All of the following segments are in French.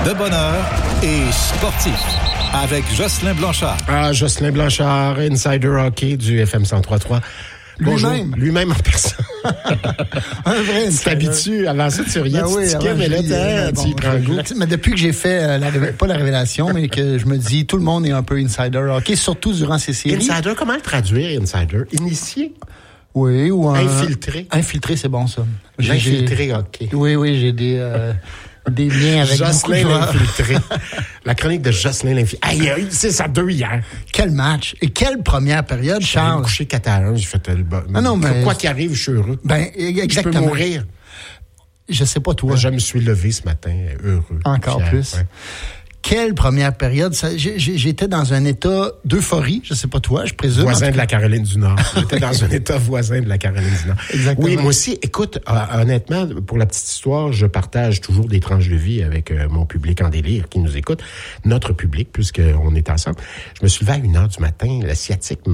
de bonheur et sportif avec Jocelyn Blanchard. Ah, Jocelyn Blanchard, Insider Hockey du FM 103.3. Bonjour. Lui-même en personne. Un vrai Tu t'habitues, avant ça, tu riais, tu tiquais, mais là, tu y prends goût. Mais depuis que j'ai fait, pas la révélation, mais que je me dis, tout le monde est un peu insider hockey, surtout durant ces séries. Insider, comment le traduire, insider? Initié? Oui, ou infiltré. Infiltré, c'est bon, ça. Infiltré hockey. Oui, j'ai des liens avec Jocelyn l'infiltré. La chronique de Jocelyn l'infiltré. Aïe, c'est ça, 2 hier. Quel match et quelle première période, Charles. J'ai couché 4-1, j'ai fait le bas. Non, mais quoi qu'il arrive, je suis heureux. Ben, exactement. Je peux mourir. Je sais pas toi. Je me suis levé ce matin heureux. Encore fier, plus. Ouais. Quelle première période. J'étais dans un état d'euphorie, je sais pas toi, je présume. Voisin de la Caroline du Nord. J'étais dans un état voisin de la Caroline du Nord. Exactement. Oui, moi aussi. Écoute, honnêtement, pour la petite histoire, je partage toujours des tranches de vie avec mon public en délire qui nous écoute. Notre public, puisqu'on est ensemble. Je me suis levé à 1h du matin. La sciatique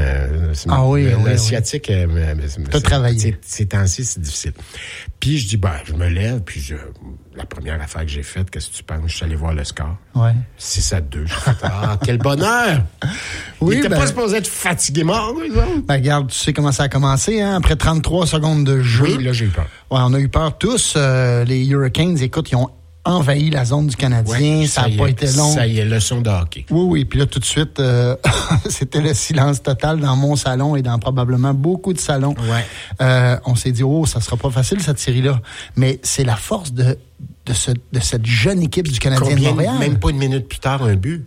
T'as travaillé. Ces temps-ci, c'est difficile. Puis je dis, je me lève, puis la première affaire que j'ai faite, qu'est-ce que tu penses? Je suis allé voir le score. Ouais. 6-2. Quel bonheur! Oui, il était pas supposé être fatigué mort, regarde, tu sais comment ça a commencé, hein? Après 33 secondes de jeu. Oui, là, j'ai eu peur. Ouais, on a eu peur tous. Les Hurricanes, écoute, ils ont envahi la zone du Canadien. Ça n'a pas été long. Ça y est, leçon de hockey. Oui. Puis là, tout de suite, c'était le silence total dans mon salon et dans probablement beaucoup de salons. Ouais. On s'est dit, ça sera pas facile, cette série-là. Mais c'est la force de cette jeune équipe du Canadien de Montréal. Même pas une minute plus tard, un but.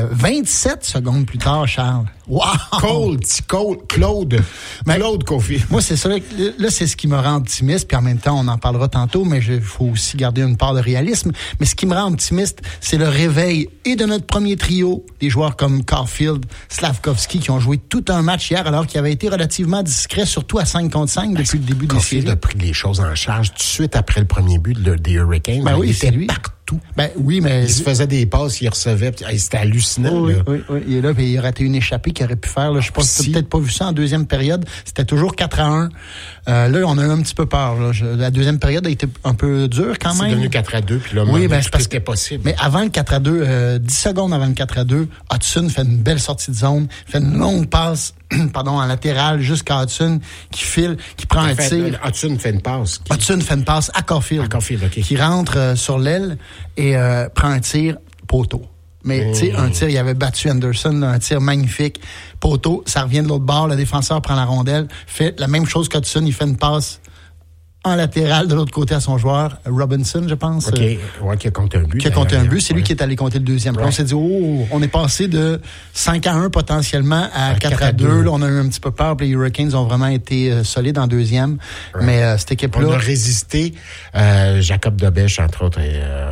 27 secondes plus tard, Charles. Wow! Claude Coffey. Moi, c'est ça. Là, c'est ce qui me rend optimiste. Puis en même temps, on en parlera tantôt, mais il faut aussi garder une part de réalisme. Mais ce qui me rend optimiste, c'est le réveil et de notre premier trio, des joueurs comme Caulfield, Slavkovski, qui ont joué tout un match hier, alors qu'ils avaient été relativement discrets, surtout à 5 contre 5 depuis le début des séries. Caulfield a pris les choses en charge tout de suite après le premier but des Hurricanes. Oui, il c'est était lui. Partout. Oui, mais... Il se faisait des passes, il recevait. C'était hallucinant. Oui. Il est là, puis il a raté une échappée qu'il aurait pu faire. Là. Je pense que tu n'as peut-être pas vu ça en deuxième période. C'était toujours 4-1. Là, on a eu un petit peu peur. Là. La deuxième période a été un peu dure quand même. C'est devenu 4-2, puis là, c'est parce que c'était possible. Mais avant le 4-2, 10 secondes avant le 4-2, Hudson fait une belle sortie de zone, fait une longue passe en latéral jusqu'à Hudson, qui file, qui prend un tir. Hudson fait une passe. Hudson fait une passe à Caulfield. OK. Qui rentre sur l'aile et prend un tir poteau. Mais tu sais, un tir, il avait battu Anderson, là, un tir magnifique. Poteau, ça revient de l'autre bord, le défenseur prend la rondelle, fait la même chose qu'Hudson, il fait une passe en latéral de l'autre côté à son joueur, Robinson, je pense. OK, qui a compté un but. Qui a compté un but, c'est lui qui est allé compter le deuxième. Puis on s'est dit, on est passé de 5-1 potentiellement à 4-2. Là, on a eu un petit peu peur, puis les Hurricanes ont vraiment été solides en deuxième. Ouais. Mais cette équipe-là... On a résisté. Jacob Dobèche, entre autres,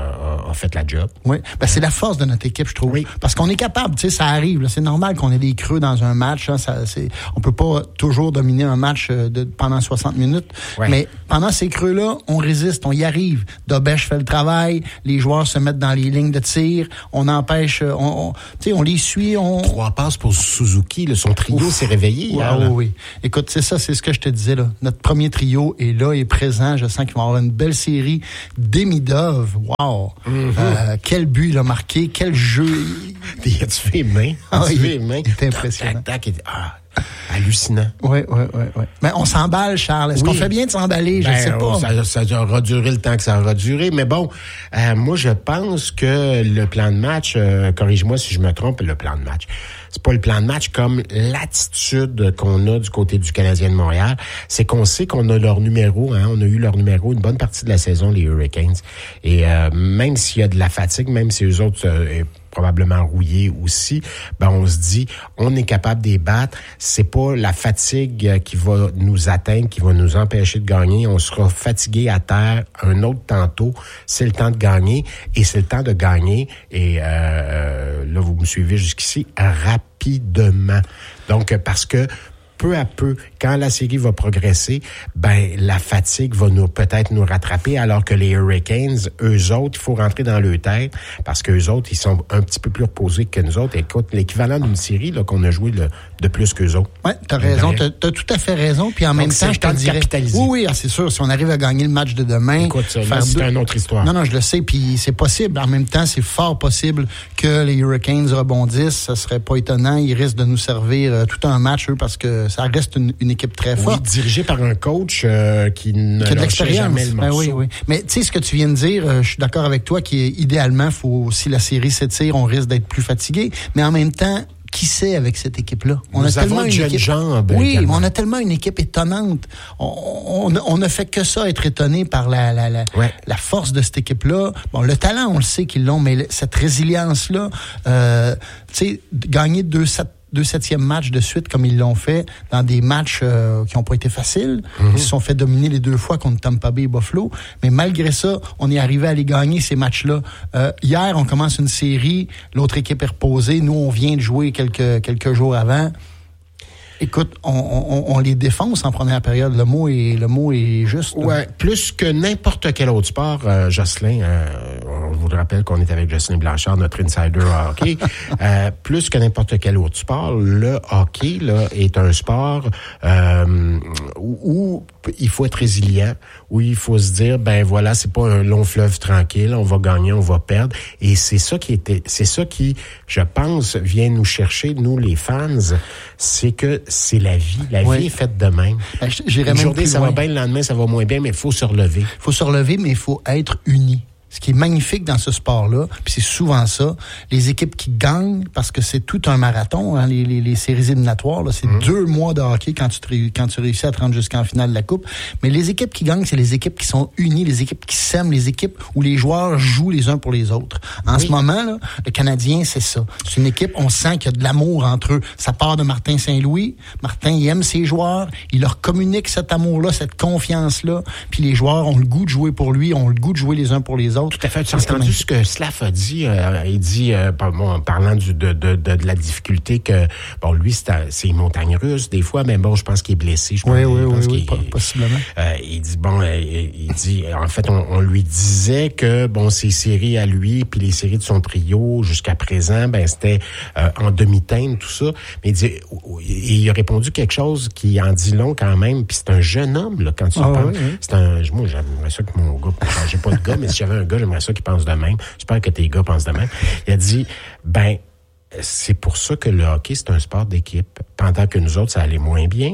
a fait la job. Oui, c'est la force de notre équipe, je trouve. Oui. Parce qu'on est capable, tu sais, ça arrive. Là, c'est normal qu'on ait des creux dans un match. Hein, on peut pas toujours dominer un match pendant 60 minutes. Ouais. Mais pendant ces creux-là, on résiste, on y arrive. Dobèche fait le travail, les joueurs se mettent dans les lignes de tir, on empêche, on les suit. 3 passes pour Suzuki, là, son trio s'est réveillé. Oui. Écoute, c'est ce que je te disais. Là. Notre premier trio est là, est présent. Je sens qu'il va y avoir une belle série. Demidov, wow! Mm-hmm. Quel but il a marqué, quel jeu. Il a tué les mains. C'est impressionnant. Hallucinant. Oui. Mais on s'emballe, Charles. Est-ce qu'on fait bien de s'emballer? Je ne sais pas. Ça aura duré le temps que ça aura duré. Mais bon, moi, je pense que le plan de match, corrige-moi si je me trompe, le plan de match, c'est pas le plan de match comme l'attitude qu'on a du côté du Canadien de Montréal. C'est qu'on sait qu'on a leur numéro, hein. On a eu leur numéro une bonne partie de la saison, les Hurricanes. Et même s'il y a de la fatigue, même si eux autres... probablement rouillés aussi, on se dit, on est capable de les battre. C'est pas la fatigue qui va nous atteindre, qui va nous empêcher de gagner. On sera fatigué à terre un autre tantôt. C'est le temps de gagner et c'est le temps de gagner. Et là, vous me suivez jusqu'ici, rapidement. Donc, parce que peu à peu, quand la série va progresser, la fatigue va peut-être nous rattraper, alors que les Hurricanes, eux autres, il faut rentrer dans leur tête, parce qu'eux autres, ils sont un petit peu plus reposés que nous autres. Écoute, l'équivalent d'une série là qu'on a joué de plus qu'eux autres. Oui, t'as raison. T'as tout à fait raison. Puis en même temps, je te dirais... Oui, c'est sûr. Si on arrive à gagner le match de demain... Écoute, c'est une autre histoire. Non, je le sais. Puis c'est possible. En même temps, c'est fort possible que les Hurricanes rebondissent. Ça serait pas étonnant. Ils risquent de nous servir tout un match, eux, parce que ça reste une équipe très forte. Oui, dirigée par un coach qui ne lâche jamais le morceau. Oui. Mais tu sais, ce que tu viens de dire, je suis d'accord avec toi qu'idéalement, si la série s'étire, on risque d'être plus fatigué. Mais en même temps, qui sait avec cette équipe-là? On a tellement une équipe. Oui, mais on a tellement une équipe étonnante. On ne fait que ça, être étonné par la force de cette équipe-là. Bon, le talent, on le sait qu'ils l'ont, mais cette résilience-là, tu sais, gagner 2/7e matchs de suite comme ils l'ont fait dans des matchs qui n'ont pas été faciles. Ils se sont fait dominer les 2 fois contre Tampa Bay et Buffalo. Mais malgré ça, on est arrivé à les gagner, ces matchs-là. Hier, on commence une série. L'autre équipe est reposée. Nous, on vient de jouer quelques jours avant. Écoute, on les défonce en première période. Le mot est juste. Ouais, plus que n'importe quel autre sport, Jocelyn, on vous rappelle qu'on est avec Jocelyn Blanchard, notre insider hockey. Plus que n'importe quel autre sport, le hockey là est un sport où il faut être résilient, où il faut se dire ben voilà, c'est pas un long fleuve tranquille, on va gagner, on va perdre, et c'est ça qui, je pense, vient nous chercher, nous les fans, c'est que c'est la vie. La vie est faite de même. Une journée, ça va bien, le lendemain, ça va moins bien, mais il faut se relever. Il faut se relever, mais il faut être unis. Ce qui est magnifique dans ce sport-là, puis c'est souvent ça, les équipes qui gagnent, parce que c'est tout un marathon, hein, les séries éliminatoires, là, c'est 2 mois de hockey quand tu réussis à te rendre jusqu'en finale de la Coupe. Mais les équipes qui gagnent, c'est les équipes qui sont unies, les équipes qui s'aiment, les équipes où les joueurs jouent les uns pour les autres. En ce moment, là, le Canadien, c'est ça. C'est une équipe, on sent qu'il y a de l'amour entre eux. Ça part de Martin Saint-Louis. Martin, il aime ses joueurs, il leur communique cet amour-là, cette confiance-là, puis les joueurs ont le goût de jouer pour lui, ont le goût de jouer les uns pour les autres. Tout à fait. Tu as entendu ce que Slav a dit? Il dit, en parlant de la difficulté que, bon, lui, c'est une montagne russe, des fois, mais bon, je pense qu'il est blessé. Oui, possiblement. Il dit, en fait, on lui disait que, bon, ses séries à lui, puis les séries de son trio, jusqu'à présent, ben, c'était en demi-teinte, tout ça. Mais il a répondu quelque chose qui en dit long quand même, puis c'est un jeune homme, là, quand tu penses. Oui. Moi, j'aimerais ça que mon gars, j'ai pas de gars, mais si j'avais un gars, j'aimerais ça qui pense de même. J'espère que tes gars pensent de même. Il a dit, c'est pour ça que le hockey, c'est un sport d'équipe. Pendant que nous autres, ça allait moins bien,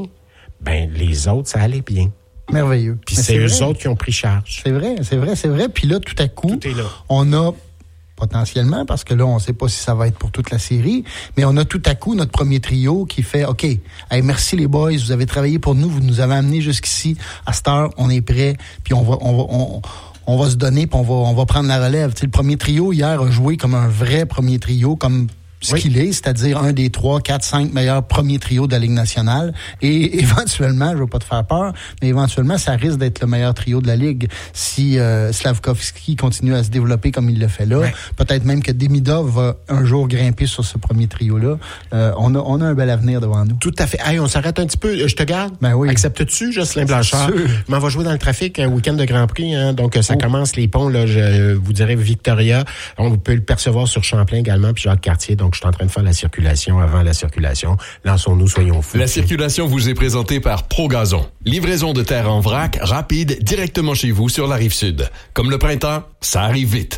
les autres, ça allait bien. Merveilleux. Puis c'est eux autres qui ont pris charge. C'est vrai. Puis là, tout à coup, tout est là. On a potentiellement, parce que là, on ne sait pas si ça va être pour toute la série, mais on a tout à coup notre premier trio qui fait, OK, hey, merci les boys, vous avez travaillé pour nous, vous nous avez amenés jusqu'ici, à cette heure, on est prêts, puis on va se donner, puis on va prendre la relève. Tu sais, le premier trio, hier, a joué comme un vrai premier trio, comme ce qu'il est, c'est-à-dire un des 3, 4, 5 meilleurs premiers trios de la Ligue nationale. Et éventuellement, je veux pas te faire peur, mais éventuellement, ça risque d'être le meilleur trio de la Ligue si Slavkovski continue à se développer comme il le fait là. Ouais. Peut-être même que Demidov va un jour grimper sur ce premier trio-là. On a un bel avenir devant nous. Tout à fait. Hey, on s'arrête un petit peu. Je te garde. Ben oui. Acceptes-tu, Jocelyn Blanchard? Je m'en vais jouer dans le trafic un week-end de Grand Prix. Hein, donc, ça commence les ponts. Là, je vous dirais Victoria. On peut le percevoir sur Champlain également, puis Jacques-Cartier. Donc, je suis en train de faire la circulation avant la circulation. Lançons-nous, soyons fous. La circulation vous est présentée par ProGazon. Livraison de terre en vrac, rapide, directement chez vous sur la Rive-Sud. Comme le printemps, ça arrive vite.